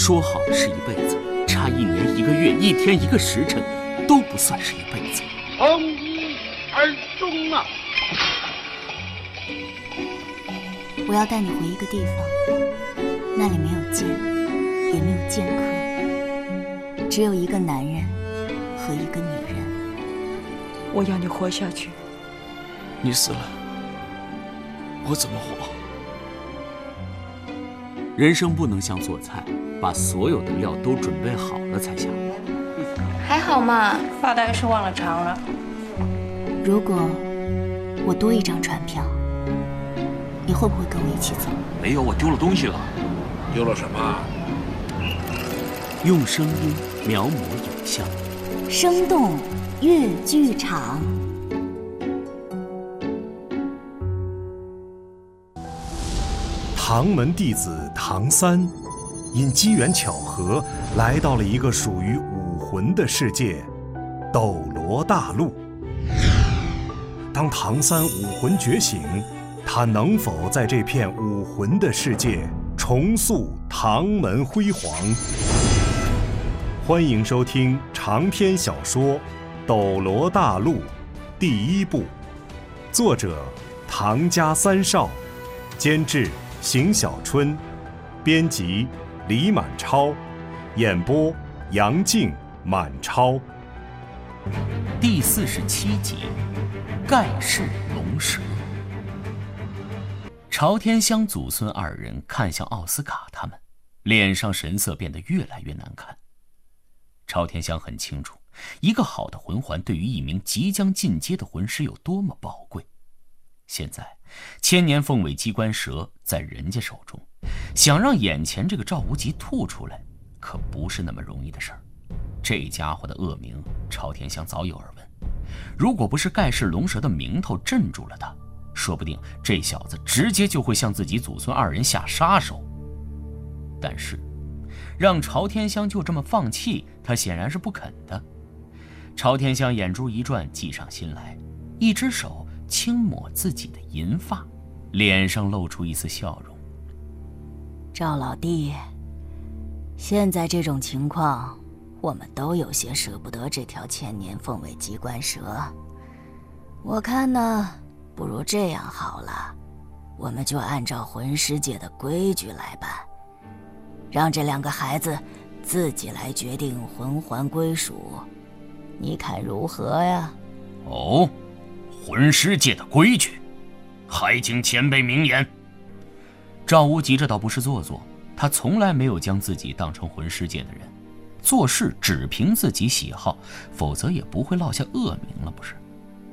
说好的是一辈子，差1年1个月1天1个时辰，都不算是一辈子。 从一而终啊！ 我要带你回一个地方，那里没有剑，也没有剑客，只有一个男人和一个女人。 我要你活下去。 你死了，我怎么活？ 人生不能像做菜，把所有的料都准备好了才下锅。 还好嘛， 大概是忘了尝了。 如果我多一张船票，你会不会跟我一起走？ 没有，我丢了东西了。 丢了什么？ 用声音描摹影像， 生动粤剧场。 唐门弟子唐三，因机缘巧合来到了一个属于武魂的世界——斗罗大陆。当唐三武魂觉醒，他能否在这片武魂的世界重塑唐门辉煌？欢迎收听长篇小说《斗罗大陆》第1部，作者唐家三少，监制邢小春，编辑李满超，演播杨静、满超。 第47集，盖世龙蛇。朝天香祖孙2人看向奥斯卡他们，脸上神色变得越来越难看。朝天香很清楚，一个好的魂环对于一名即将进阶的魂师有多么宝贵。现在千年凤尾机关蛇在人家手中，想让眼前这个赵无极吐出来，可不是那么容易的事儿。这家伙的恶名，朝天香早有耳闻。如果不是盖世龙蛇的名头镇住了他，说不定这小子直接就会向自己祖孙2人下杀手。但是让朝天香就这么放弃，他显然是不肯的。朝天香眼珠一转，计上心来，一只手轻抹自己的银发，脸上露出一丝笑容。 赵老弟，现在这种情况，我们都有些舍不得这条千年凤尾机关蛇。我看呢，不如这样好了，我们就按照魂师界的规矩来办，让这2个孩子自己来决定魂环归属，你看如何呀？ 哦，魂师界的规矩，还请前辈明言。赵无极这倒不是做作，他从来没有将自己当成魂师界的人，做事只凭自己喜好，否则也不会落下恶名了，不是？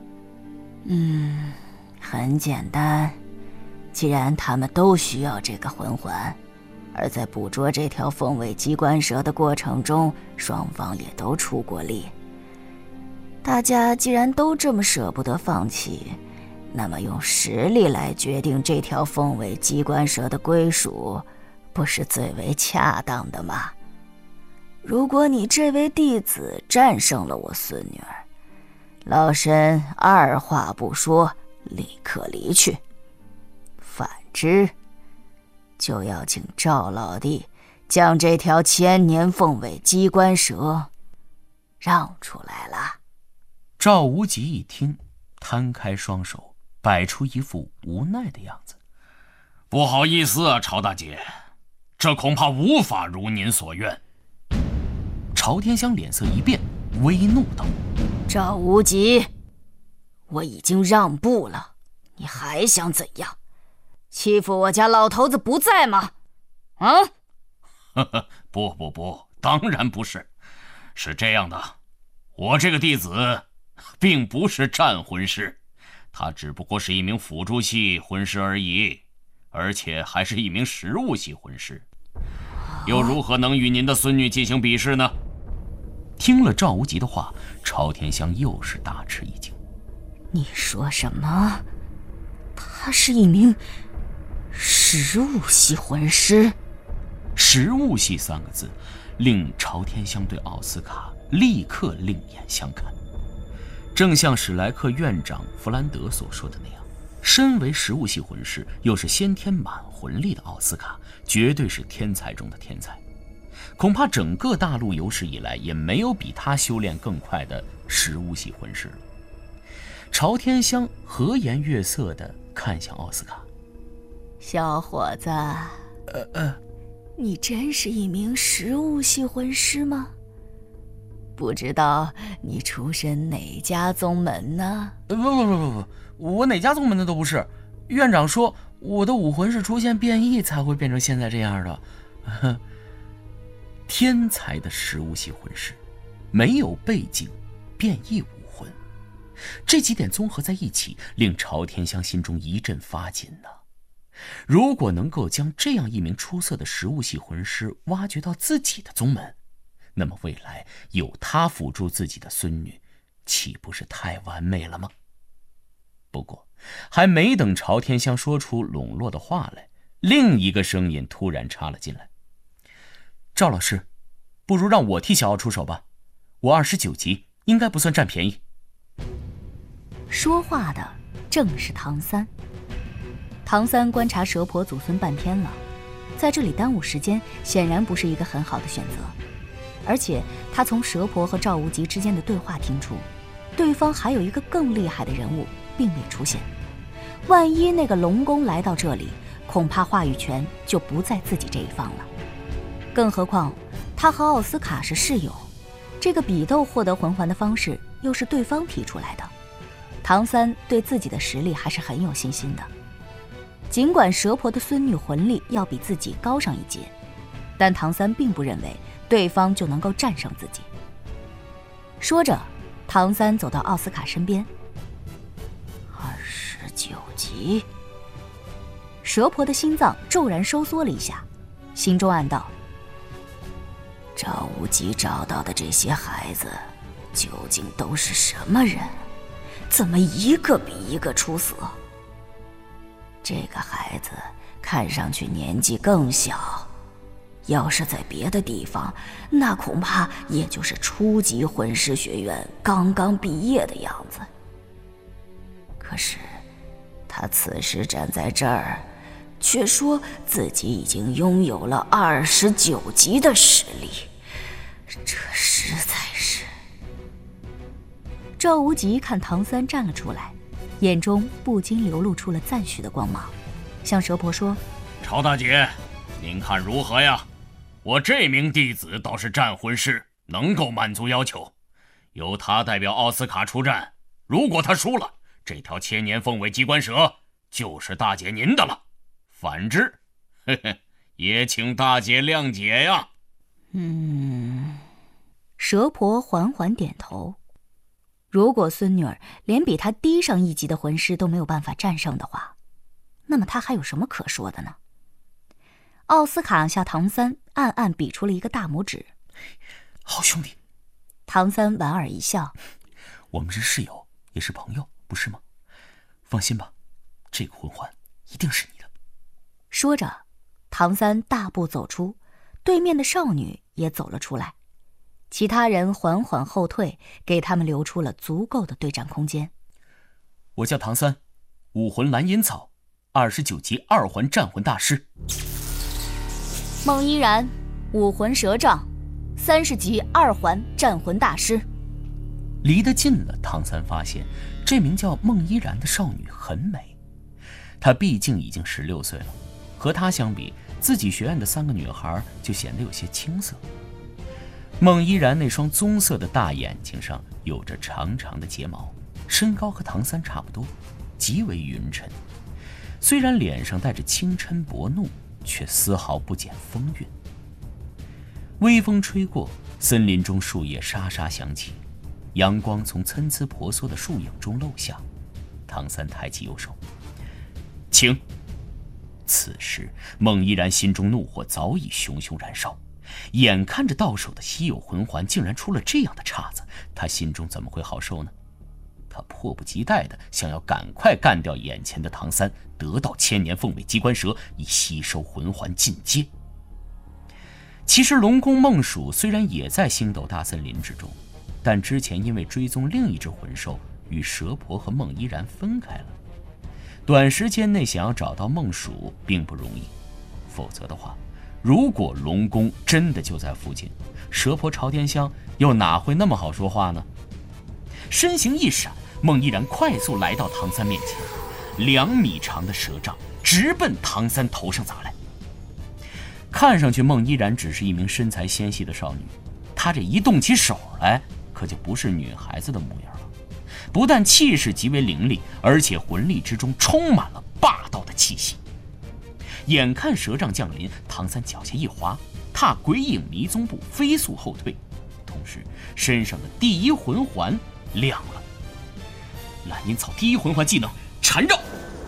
很简单，既然他们都需要这个魂环，而在捕捉这条凤尾机关蛇的过程中，双方也都出过力。大家既然都这么舍不得放弃，那么用实力来决定这条凤尾机关蛇的归属，不是最为恰当的吗？如果你这位弟子战胜了我孙女儿，老身二话不说，立刻离去。反之，就要请赵老弟将这条千年凤尾机关蛇让出来了。 赵无极一听，摊开双手，摆出一副无奈的样子。不好意思啊，朝大姐，这恐怕无法如您所愿。朝天香脸色一变，微怒道： 赵无极，我已经让步了，你还想怎样？欺负我家老头子不在吗？啊？ 不，当然不是。是这样的，我这个弟子并不是战魂师，他只不过是一名辅助系魂师而已，而且还是一名食物系魂师，又如何能与您的孙女进行比试呢？听了赵无极的话，朝天香又是大吃一惊。 你说什么？他是一名食物系魂师？ 食物系3个字令朝天香对奥斯卡立刻另眼相看。正像史莱克院长弗兰德所说的那样，身为食物系魂师又是先天满魂力的奥斯卡，绝对是天才中的天才。 恐怕整个大陆有史以来也没有比他修炼更快的食物系魂师了。朝天香和颜悦色地看向奥斯卡：“ 小伙子，你真是一名食物系魂师吗？不知道你出身哪家宗门呢？”“ 不，我哪家宗门的都不是。院长说我的武魂是出现变异才会变成现在这样的。”天才的食物系魂师，没有背景，变异武魂，这几点综合在一起，令朝天香心中一阵发紧呢。如果能够将这样一名出色的食物系魂师挖掘到自己的宗门，那么未来有他辅助自己的孙女，岂不是太完美了吗？不过还没等朝天香说出笼络的话来，另一个声音突然插了进来：“赵老师，不如让我替小奥出手吧，我29级，应该不算占便宜。” 说话的正是唐三。唐三观察蛇婆祖孙半天了，在这里耽误时间显然不是一个很好的选择。而且他从蛇婆和赵无极之间的对话听出，对方还有一个更厉害的人物并未出现。万一那个龙宫来到这里，恐怕话语权就不在自己这一方了。更何况他和奥斯卡是室友，这个比斗获得魂环的方式又是对方提出来的。唐三对自己的实力还是很有信心的。尽管蛇婆的孙女魂力要比自己高上一阶，但唐三并不认为对方就能够战胜自己。说着，唐三走到奥斯卡身边。29级。蛇婆的心脏骤然收缩了一下，心中暗道：赵无极找到的这些孩子究竟都是什么人？怎么一个比一个出色？这个孩子看上去年纪更小，要是在别的地方，那恐怕也就是初级魂师学院刚刚毕业的样子。可是他此时站在这儿，却说自己已经拥有了29级的实力，这实在是……赵无极看唐三站了出来，眼中不禁流露出了赞许的光芒，向蛇婆说：“ 曹大姐，您看如何呀？我这名弟子倒是战魂师，能够满足要求，由他代表奥斯卡出战。如果他输了，这条千年凤尾机关蛇就是大姐您的了。反之，也请大姐谅解呀。” 蛇婆缓缓点头。如果孙女儿连比她低上一级的魂师都没有办法战胜的话，那么她还有什么可说的呢？奥斯卡向唐三暗暗比出了一个大拇指。 好兄弟。 唐三莞尔一笑：“ 我们是室友，也是朋友，不是吗？放心吧，这个魂环一定是你的。” 说着，唐三大步走出，对面的少女也走了出来。其他人缓缓后退，给他们留出了足够的对战空间。 我叫唐三，武魂蓝银草，29级2环战魂大师。 孟依然，武魂蛇杖，30级2环战魂大师。 离得近了，唐三发现这名叫孟依然的少女很美。她毕竟已经16岁了，和她相比，自己学院的3个女孩就显得有些青涩。孟依然那双棕色的大眼睛上有着长长的睫毛，身高和唐三差不多，极为匀称。虽然脸上带着清嗔薄怒，却丝毫不减风韵。微风吹过，森林中树叶沙沙响起，阳光从参差婆娑的树影中漏下。唐三抬起右手，请。此时孟依然心中怒火早已熊熊燃烧，眼看着到手的稀有魂环竟然出了这样的岔子，他心中怎么会好受呢？他迫不及待地想要赶快干掉眼前的唐三，得到千年凤尾机关蛇，以吸收魂环进阶。其实龙宫梦鼠虽然也在星斗大森林之中，但之前因为追踪另一只魂兽，与蛇婆和孟依然分开了。短时间内想要找到梦鼠并不容易，否则的话， 如果龙宫真的就在附近，蛇婆朝天香又哪会那么好说话呢？身形一闪，孟依然快速来到唐三面前，2米长的蛇杖直奔唐三头上砸来。看上去孟依然只是一名身材纤细的少女，她这一动起手来，可就不是女孩子的模样了。不但气势极为凌厉，而且魂力之中充满了霸道的气息。眼看蛇杖降临，唐三脚下一滑，踏鬼影迷踪步飞速后退，同时身上的第一魂环亮了。蓝银草第一魂环技能缠绕，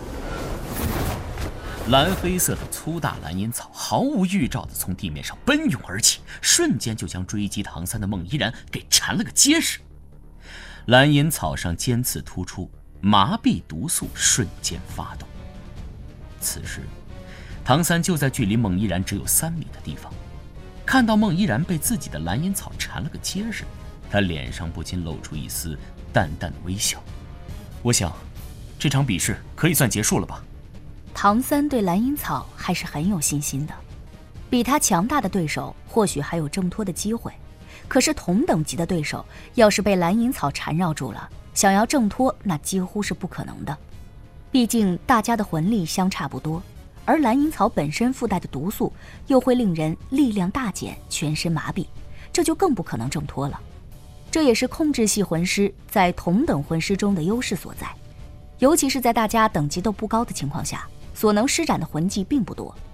蓝黑色的粗大蓝银草毫无预兆地从地面上奔涌而起，瞬间就将追击唐三的孟依然给缠了个结实。蓝银草上尖刺突出，麻痹毒素瞬间发动。此时唐三就在距离孟依然只有3米的地方，看到孟依然被自己的蓝银草缠了个结实，他脸上不禁露出一丝淡淡的微笑。我想这场比试可以算结束了吧。 唐三对蓝银草还是很有信心的，比他强大的对手或许还有挣脱的机会，可是同等级的对手要是被蓝银草缠绕住了，想要挣脱那几乎是不可能的。毕竟大家的魂力相差不多，而蓝银草本身附带的毒素又会令人力量大减，全身麻痹，这就更不可能挣脱了。这也是控制系魂师在同等魂师中的优势所在，尤其是在大家等级都不高的情况下，所能施展的魂技并不多，